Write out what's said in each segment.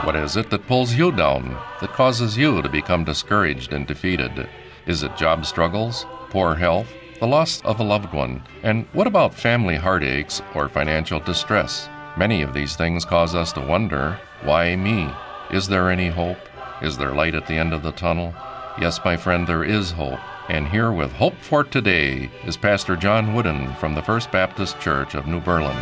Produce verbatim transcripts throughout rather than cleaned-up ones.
What is it that pulls you down, that causes you to become discouraged and defeated? Is it job struggles, poor health, the loss of a loved one? And what about family heartaches or financial distress? Many of these things cause us to wonder, why me? Is there any hope? Is there light at the end of the tunnel? Yes, my friend, there is hope. And here with Hope for Today is Pastor John Wooden from the First Baptist Church of New Berlin.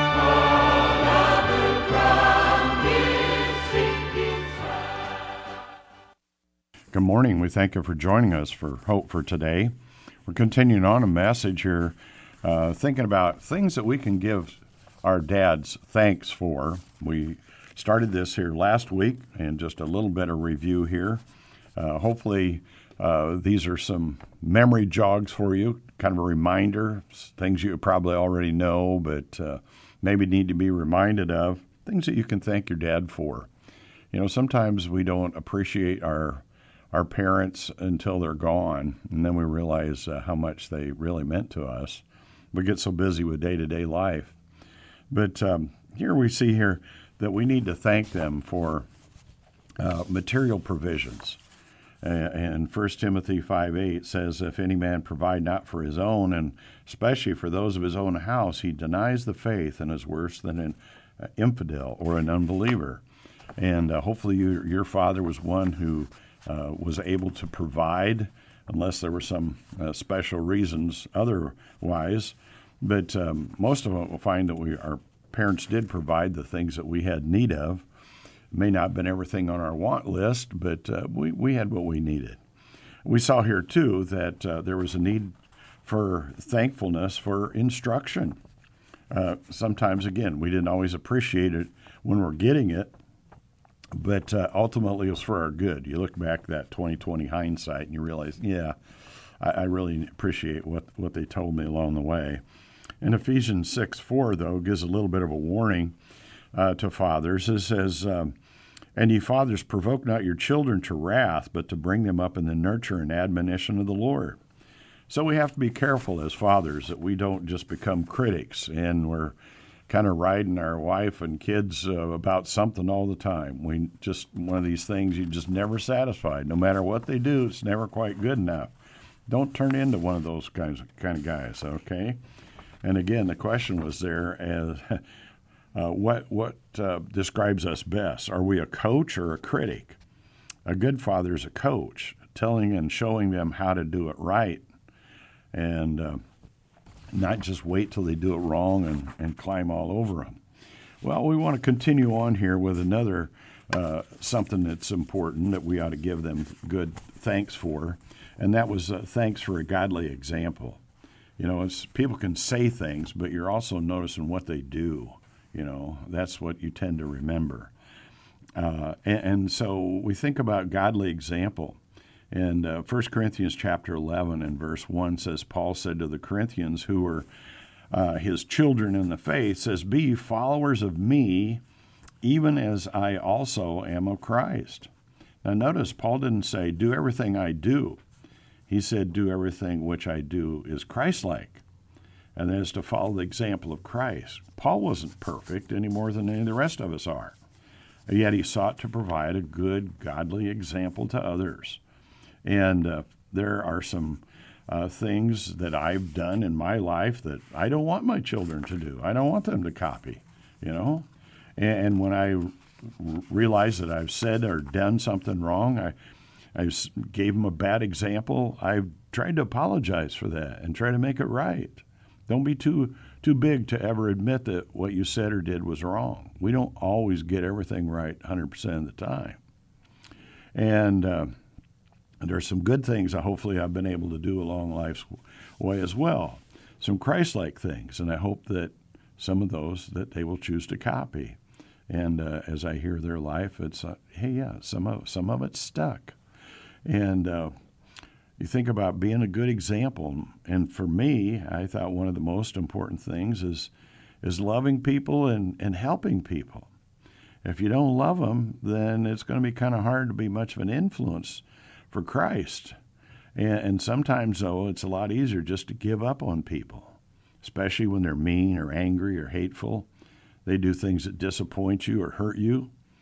Good morning. We thank you for joining us for Hope for Today. We're continuing on a message here, uh, thinking about things that we can give our dads thanks for. We started this here last week, and just a little bit of review here. Uh, hopefully, uh, these are some memory jogs for you, kind of a reminder, things you probably already know, but uh, maybe need to be reminded of, things that you can thank your dad for. You know, sometimes we don't appreciate our our parents until they're gone, and then we realize uh, how much they really meant to us. We get so busy with day-to-day life. But um, here we see here that we need to thank them for uh, material provisions. Uh, and First Timothy five eight says, if any man provide not for his own, and especially for those of his own house, he denies the faith and is worse than an uh, infidel or an unbeliever. And uh, hopefully you, your father was one who Uh, was able to provide, unless there were some uh, special reasons otherwise. But um, most of us will find that we, our parents did provide the things that we had need of. It may not have been everything on our want list, but uh, we, we had what we needed. We saw here, too, that uh, there was a need for thankfulness for instruction. Uh, sometimes, again, we didn't always appreciate it when we're getting it, but uh, ultimately it was for our good. You look back at that twenty twenty hindsight and you realize, yeah, I, I really appreciate what, what they told me along the way. And Ephesians six four, though, gives a little bit of a warning uh, to fathers. It says, um, and ye fathers, provoke not your children to wrath, but to bring them up in the nurture and admonition of the Lord. So we have to be careful as fathers that we don't just become critics and we're kind of riding our wife and kids uh, about something all the time. We just, one of these things, you're just never satisfied. No matter what they do, it's never quite good enough. Don't turn into one of those kinds of, kind of guys, okay? And again, the question was there as uh, what, what uh, describes us best? Are we a coach or a critic? A good father is a coach, telling and showing them how to do it right, and uh, not just wait till they do it wrong and, and climb all over them. Well, we want to continue on here with another uh, something that's important that we ought to give them good thanks for, and that was uh, thanks for a godly example. You know, it's, people can say things, but you're also noticing what they do. You know, that's what you tend to remember. Uh, and, and so we think about godly example. And uh, First Corinthians chapter eleven and verse one says, Paul said to the Corinthians who were uh, his children in the faith, says, be ye followers of me, even as I also am of Christ. Now notice, Paul didn't say, do everything I do. He said, do everything which I do is Christ-like. And that is to follow the example of Christ. Paul wasn't perfect any more than any of the rest of us are. Yet he sought to provide a good, godly example to others. And uh, there are some uh, things that I've done in my life that I don't want my children to do. I don't want them to copy, you know. And, and when I r- realize that I've said or done something wrong, I, I gave them a bad example, I've tried to apologize for that and try to make it right. Don't be too too big to ever admit that what you said or did was wrong. We don't always get everything right one hundred percent of the time. And uh, there are some good things I hopefully I've been able to do along life's way as well. Some Christ-like things, and I hope that some of those that they will choose to copy. And uh, as I hear their life, it's, uh, hey, yeah, some of, some of it's stuck. And uh, you think about being a good example. And for me, I thought one of the most important things is is loving people and, and helping people. If you don't love them, then it's going to be kind of hard to be much of an influence for Christ. And, and sometimes, though, it's a lot easier just to give up on people, especially when they're mean or angry or hateful. They do things that disappoint you or hurt you.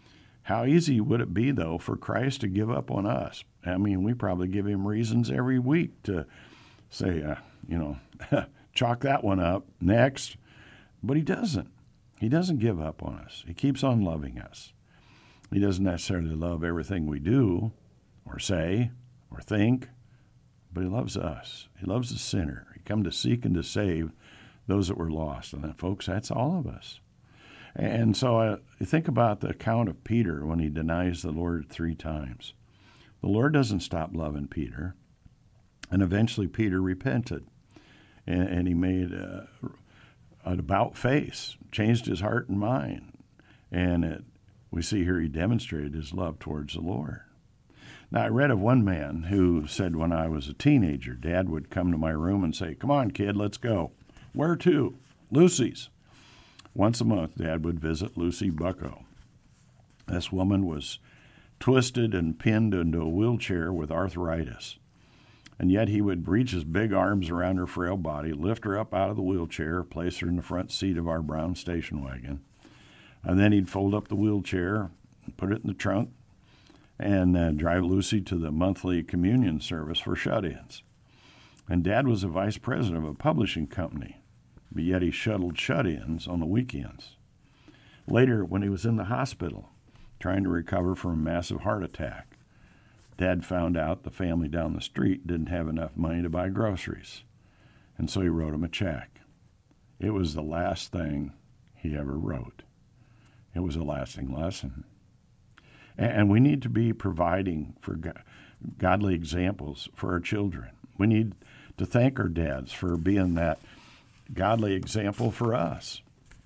How easy would it be, though, for Christ to give up on us? I mean, we probably give him reasons every week to say, uh, you know, chalk that one up, next. But he doesn't. He doesn't give up on us. He keeps on loving us. He doesn't necessarily love everything we do or say or think, but he loves us. He loves the sinner. He come to seek and to save those that were lost. And, that, folks, that's all of us. And so I think about the account of Peter when he denies the Lord three times. The Lord doesn't stop loving Peter. And eventually Peter repented. And, and he made a, an about face, changed his heart and mind. And it, we see here he demonstrated his love towards the Lord. Now, I read of one man who said when I was a teenager, Dad would come to my room and say, "Come on, kid, let's go." "Where to?" "Lucy's." Once a month, Dad would visit Lucy Bucko. This woman was twisted and pinned into a wheelchair with arthritis. And yet he would reach his big arms around her frail body, lift her up out of the wheelchair, place her in the front seat of our brown station wagon. And then he'd fold up the wheelchair, put it in the trunk, and uh, drive Lucy to the monthly communion service for shut-ins. And Dad was a vice president of a publishing company, but yet he shuttled shut-ins on the weekends. Later, when he was in the hospital, trying to recover from a massive heart attack, Dad found out the family down the street didn't have enough money to buy groceries, and so he wrote him a check. It was the last thing he ever wrote. It was a lasting lesson. And we need to be providing for godly examples for our children. We need to thank our dads for being that godly example for us.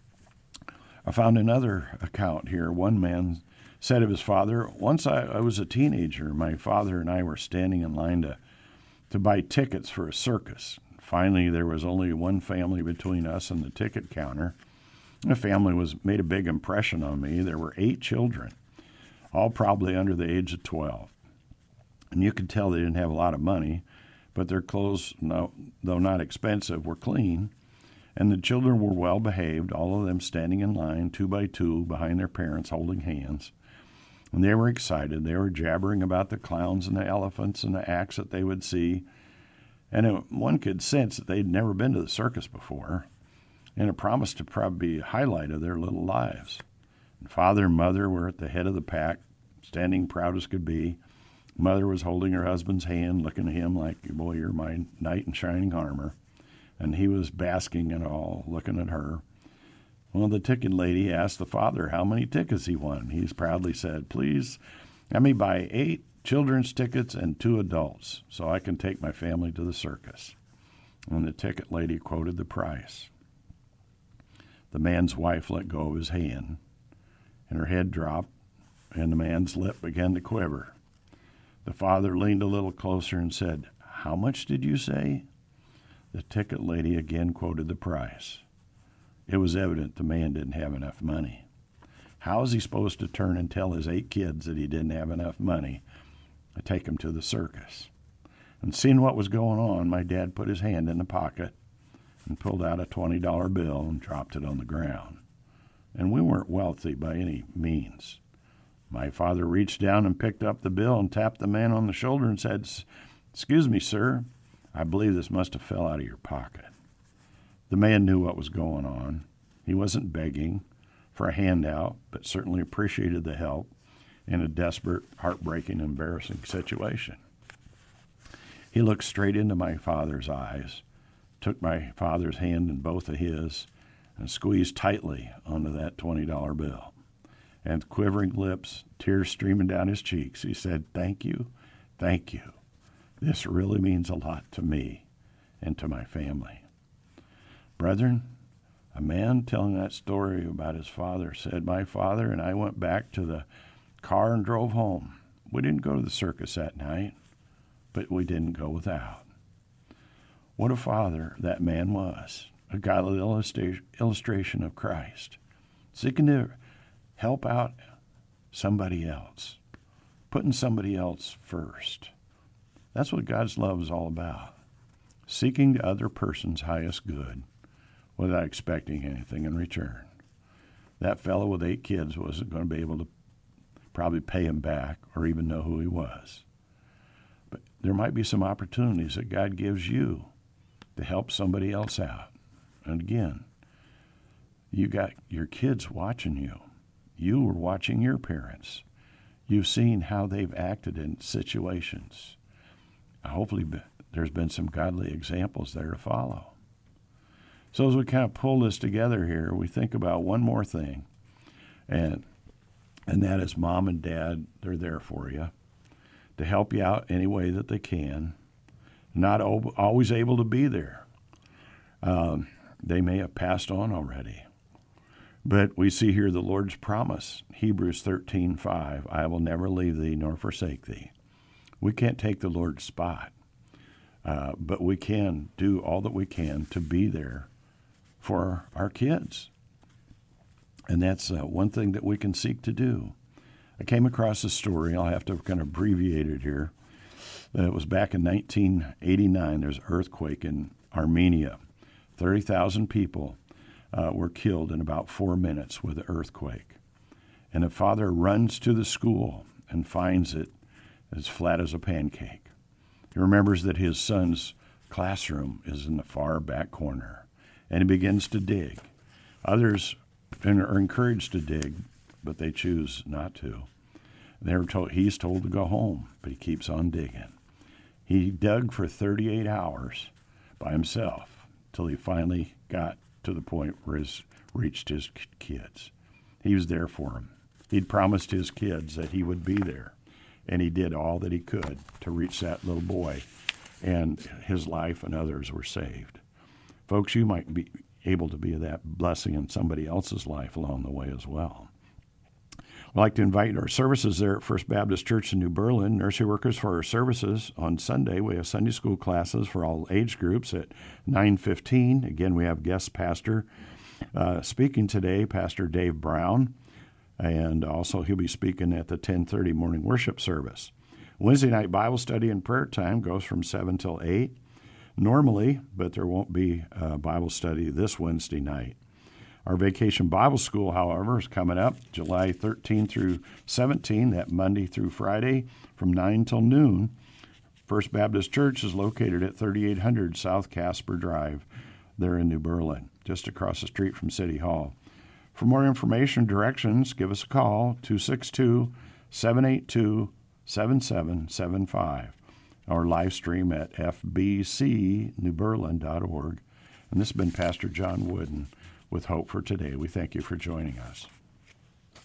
I found another account here. One man said of his father, "Once I, I was a teenager, my father and I were standing in line to, to buy tickets for a circus. Finally, there was only one family between us and the ticket counter. The family was made a big impression on me. There were eight children, all probably under the age of twelve. And you could tell they didn't have a lot of money, but their clothes, no, though not expensive, were clean. And the children were well behaved, all of them standing in line, two by two, behind their parents, holding hands. And they were excited. They were jabbering about the clowns and the elephants and the acts that they would see. And it, one could sense that they'd never been to the circus before, and it promised to probably be a highlight of their little lives. And father and mother were at the head of the pack, standing proud as could be. Mother was holding her husband's hand, looking at him like, "Boy, you're my knight in shining armor." And he was basking in it all, looking at her. Well, the ticket lady asked the father how many tickets he won. He proudly said, "Please, let me buy eight children's tickets and two adults so I can take my family to the circus." And the ticket lady quoted the price. The man's wife let go of his hand, and her head dropped, and the man's lip began to quiver. The father leaned a little closer and said, "How much did you say?" The ticket lady again quoted the price. It was evident the man didn't have enough money. How is he supposed to turn and tell his eight kids that he didn't have enough money to take them to the circus? And seeing what was going on, my dad put his hand in the pocket and pulled out a twenty dollar bill and dropped it on the ground. And we weren't wealthy by any means. My father reached down and picked up the bill and tapped the man on the shoulder and said, "Excuse me, sir, I believe this must have fell out of your pocket." The man knew what was going on. He wasn't begging for a handout, but certainly appreciated the help in a desperate, heartbreaking, embarrassing situation. He looked straight into my father's eyes, took my father's hand in both of his, and squeezed tightly onto that twenty dollar bill. And with quivering lips, tears streaming down his cheeks, he said, "Thank you, thank you. This really means a lot to me and to my family." Brethren, a man telling that story about his father said, "My father and I went back to the car and drove home. We didn't go to the circus that night, but we didn't go without." What a father that man was, a godly illustra- illustration of Christ, seeking to help out somebody else, putting somebody else first. That's what God's love is all about, seeking the other person's highest good without expecting anything in return. That fellow with eight kids wasn't going to be able to probably pay him back or even know who he was. But there might be some opportunities that God gives you to help somebody else out. And again, you got your kids watching you. You were watching your parents. You've seen how they've acted in situations. Hopefully there's been some godly examples there to follow. So as we kind of pull this together here, we think about one more thing, and and that is mom and dad, they're there for you to help you out any way that they can. Not always able to be there. Um, they may have passed on already. But we see here the Lord's promise, Hebrews thirteen five, I will never leave thee nor forsake thee. We can't take the Lord's spot, uh, but we can do all that we can to be there for our kids. And that's uh, one thing that we can seek to do. I came across a story, I'll have to kind of abbreviate it here. Uh, it was back in nineteen eighty-nine, there's an earthquake in Armenia. thirty thousand people uh, were killed in about four minutes with the earthquake. And a father runs to the school and finds it as flat as a pancake. He remembers that his son's classroom is in the far back corner, and he begins to dig. Others are encouraged to dig, but they choose not to. They're told, he's told to go home, but he keeps on digging. He dug for thirty-eight hours by himself till he finally got to the point where he reached his kids. He was there for them. He'd promised his kids that he would be there, and he did all that he could to reach that little boy, and his life and others were saved. Folks, you might be able to be that blessing in somebody else's life along the way as well. I'd like to invite our services there at First Baptist Church in New Berlin. Nursery workers for our services on Sunday. We have Sunday school classes for all age groups at nine fifteen. Again, we have guest pastor uh, speaking today, Pastor Dave Brown, and also he'll be speaking at the ten thirty morning worship service. Wednesday night Bible study and prayer time goes from seven till eight normally, but there won't be a Bible study this Wednesday night. Our Vacation Bible School, however, is coming up July thirteenth through seventeenth, that Monday through Friday from nine till noon. First Baptist Church is located at thirty-eight hundred South Casper Drive there in New Berlin, just across the street from City Hall. For more information and directions, give us a call, two six two, seven eight two, seven seven seven five, or live stream at f b c new berlin dot org. And this has been Pastor John Wooden with Hope for Today. We thank you for joining us.